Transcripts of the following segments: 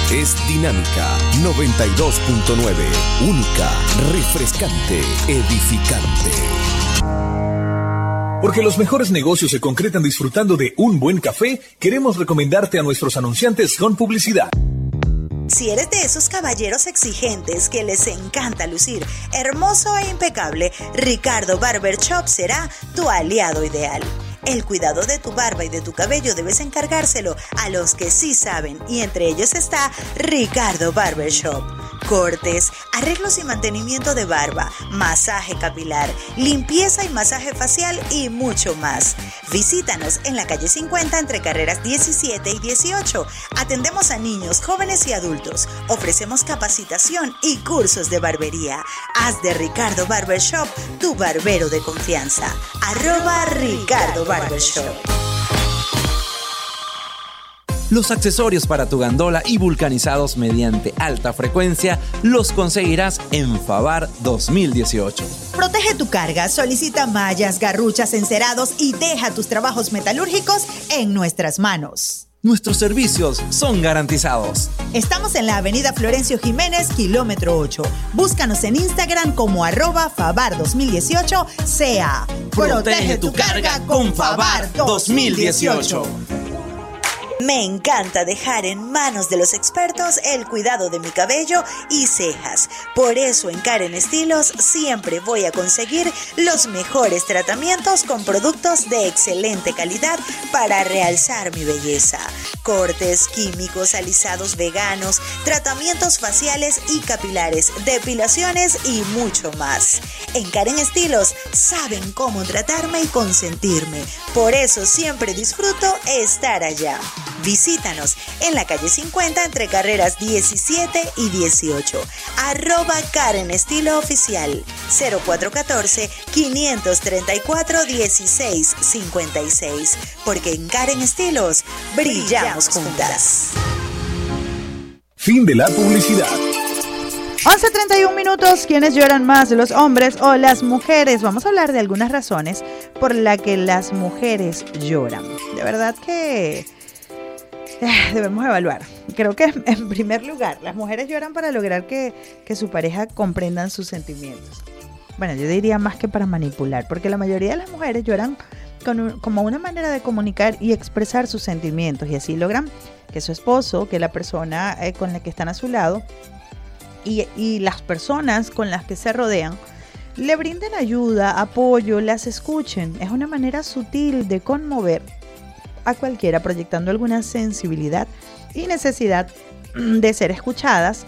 es Dinámica 92.9. Única, refrescante, edificante. Porque los mejores negocios se concretan disfrutando de un buen café, queremos recomendarte a nuestros anunciantes con publicidad. Si eres de esos caballeros exigentes que les encanta lucir hermoso e impecable, Ricardo Barber Shop será tu aliado ideal. El cuidado de tu barba y de tu cabello debes encargárselo a los que sí saben, y entre ellos está Ricardo Barber Shop. Cortes, arreglos y mantenimiento de barba, masaje capilar, limpieza y masaje facial y mucho más. Visítanos en la calle 50 entre carreras 17 y 18. Atendemos a niños, jóvenes y adultos. Ofrecemos capacitación y cursos de barbería. Haz de Ricardo Barber Shop tu barbero de confianza. @Ricardo Barber Shop. Los accesorios para tu gandola y vulcanizados mediante alta frecuencia los conseguirás en Favar 2018. Protege tu carga, solicita mallas, garruchas, encerados y deja tus trabajos metalúrgicos en nuestras manos. Nuestros servicios son garantizados. Estamos en la avenida Florencio Jiménez, kilómetro 8. Búscanos en Instagram como @Favar 2018 CA. Protege tu carga con Favar 2018. Me encanta dejar en manos de los expertos el cuidado de mi cabello y cejas. Por eso en Karen Estilos siempre voy a conseguir los mejores tratamientos con productos de excelente calidad para realzar mi belleza. Cortes, químicos, alisados veganos, tratamientos faciales y capilares, depilaciones y mucho más. En Karen Estilos saben cómo tratarme y consentirme. Por eso siempre disfruto estar allá. Visítanos en la calle 50 entre carreras 17 y 18. @Karen Estilo Oficial. 0414-534-1656. Porque en Karen Estilos brillamos juntas. Fin de la publicidad. 11:31 minutos. ¿Quiénes lloran más, los hombres o las mujeres? Vamos a hablar de algunas razones por las que las mujeres lloran. De verdad que debemos evaluar. Creo que en primer lugar, las mujeres lloran para lograr que su pareja comprendan sus sentimientos. Bueno, yo diría más que para manipular, porque la mayoría de las mujeres lloran como una manera de comunicar y expresar sus sentimientos, y así logran que su esposo, que la persona con la que están a su lado y las personas con las que se rodean le brinden ayuda, apoyo, las escuchen. Es una manera sutil de conmover a cualquiera, proyectando alguna sensibilidad y necesidad de ser escuchadas,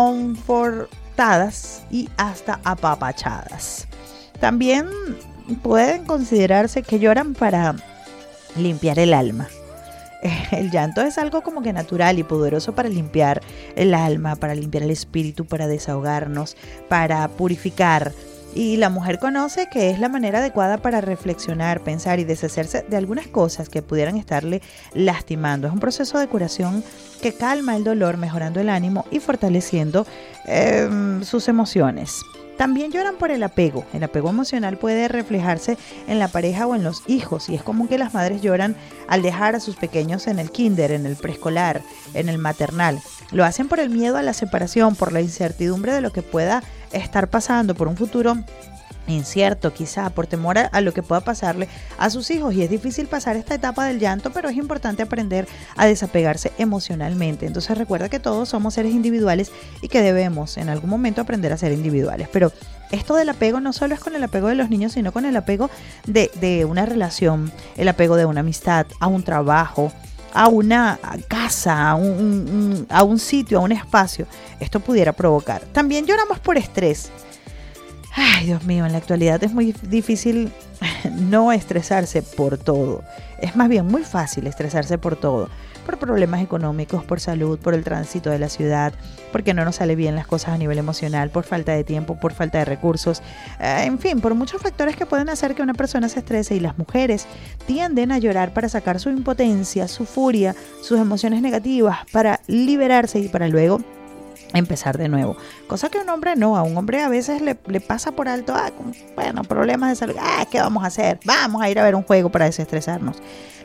confortadas y hasta apapachadas. También pueden considerarse que lloran para limpiar el alma. El llanto es algo como que natural y poderoso para limpiar el alma, para limpiar el espíritu, para desahogarnos, para purificar. Y la mujer conoce que es la manera adecuada para reflexionar, pensar y deshacerse de algunas cosas que pudieran estarle lastimando. Es un proceso de curación que calma el dolor, mejorando el ánimo y fortaleciendo sus emociones. También lloran por el apego. El apego emocional puede reflejarse en la pareja o en los hijos, y es común que las madres lloran al dejar a sus pequeños en el kinder, en el preescolar, en el maternal. Lo hacen por el miedo a la separación, por la incertidumbre de lo que pueda estar pasando, por un futuro incierto, quizá por temor a lo que pueda pasarle a sus hijos. Y es difícil pasar esta etapa del llanto, pero es importante aprender a desapegarse emocionalmente. Entonces recuerda que todos somos seres individuales y que debemos en algún momento aprender a ser individuales. Pero esto del apego no solo es con el apego de los niños, sino con el apego de una relación, el apego de una amistad, a un trabajo, a una casa, a un sitio, a un espacio. Esto pudiera provocar. También lloramos por estrés. Ay, Dios mío, en la actualidad es muy difícil no estresarse por todo. Es más bien muy fácil estresarse por todo. Por problemas económicos, por salud, por el tránsito de la ciudad, porque no nos sale bien las cosas a nivel emocional, por falta de tiempo, por falta de recursos. En fin, por muchos factores que pueden hacer que una persona se estrese, y las mujeres tienden a llorar para sacar su impotencia, su furia, sus emociones negativas, para liberarse y para luego empezar de nuevo, cosa que a un hombre no. A un hombre a veces le pasa por alto, problemas de salud, ¿qué vamos a hacer? Vamos a ir a ver un juego para desestresarnos.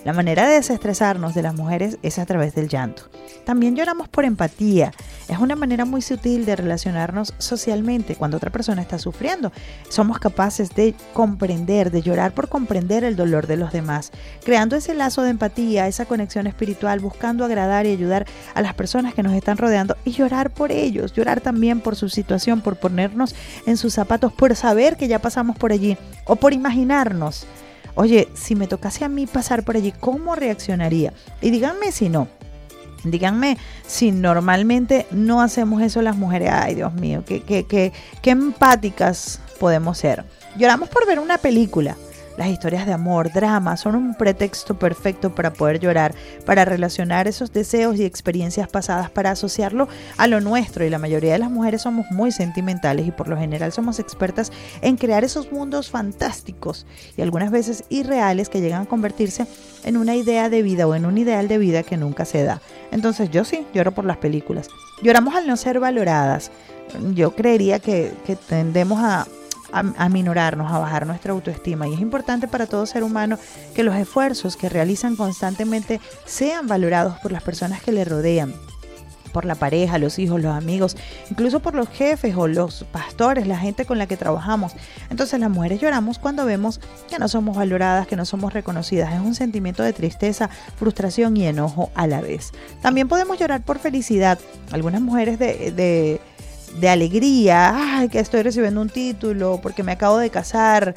La manera de desestresarnos de las mujeres es a través del llanto. También lloramos por empatía. Es una manera muy sutil de relacionarnos socialmente cuando otra persona está sufriendo. Somos capaces de comprender, de llorar por comprender el dolor de los demás, creando ese lazo de empatía, esa conexión espiritual, buscando agradar y ayudar a las personas que nos están rodeando y llorar por ellos, llorar también por su situación, por ponernos en sus zapatos, por saber que ya pasamos por allí o por imaginarnos. Oye, si me tocase a mí pasar por allí, ¿cómo reaccionaría? Y díganme si no. Díganme si normalmente no hacemos eso las mujeres. Ay, Dios mío, qué empáticas podemos ser. Lloramos por ver una película. Las historias de amor, drama, son un pretexto perfecto para poder llorar, para relacionar esos deseos y experiencias pasadas, para asociarlo a lo nuestro. Y la mayoría de las mujeres somos muy sentimentales y por lo general somos expertas en crear esos mundos fantásticos y algunas veces irreales que llegan a convertirse en una idea de vida o en un ideal de vida que nunca se da. Entonces yo sí, lloro por las películas. Lloramos al no ser valoradas. Yo creería que tendemos a minorarnos, a bajar nuestra autoestima, y es importante para todo ser humano que los esfuerzos que realizan constantemente sean valorados por las personas que le rodean, por la pareja, los hijos, los amigos, incluso por los jefes o los pastores, la gente con la que trabajamos. Entonces las mujeres lloramos cuando vemos que no somos valoradas, que no somos reconocidas. Es un sentimiento de tristeza, frustración y enojo a la vez. También podemos llorar por felicidad. Algunas mujeres de alegría, ay, que estoy recibiendo un título, porque me acabo de casar,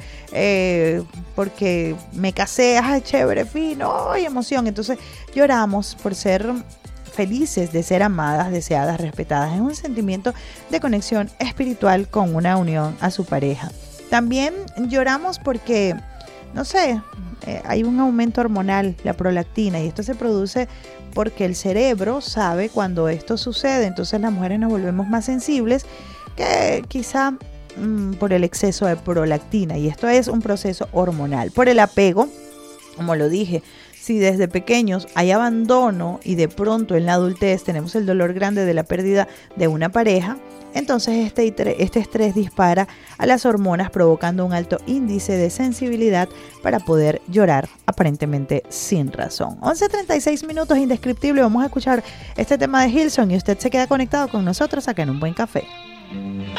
porque me casé, ay, chévere, fino, ay, emoción. Entonces lloramos por ser felices, de ser amadas, deseadas, respetadas. Es un sentimiento de conexión espiritual con una unión a su pareja. También lloramos porque, no sé, hay un aumento hormonal, la prolactina, y esto se produce porque el cerebro sabe cuando esto sucede. Entonces las mujeres nos volvemos más sensibles que quizá por el exceso de prolactina, y esto es un proceso hormonal. Por el apego, como lo dije, si desde pequeños hay abandono y de pronto en la adultez tenemos el dolor grande de la pérdida de una pareja, entonces este estrés dispara a las hormonas, provocando un alto índice de sensibilidad para poder llorar aparentemente sin razón. 11:36 minutos, indescriptible. Vamos a escuchar este tema de Hillsong y usted se queda conectado con nosotros acá en Un Buen Café.